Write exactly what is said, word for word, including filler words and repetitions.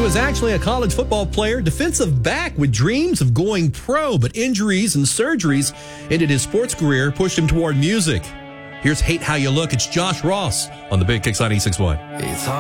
was actually a college football player, defensive back with dreams of going pro, but injuries and surgeries ended his sports career, pushed him toward music. Here's Hate How You Look. It's Josh Ross on the Big Kicks on E six one. It's